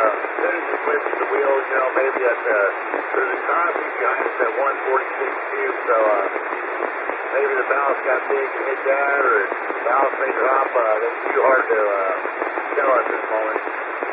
as soon as you switch the wheels, you know, maybe at there's a concrete behind us at 146 cube, so maybe the valve got big and hit that, or the valve may drop. That's too hard to tell at this moment.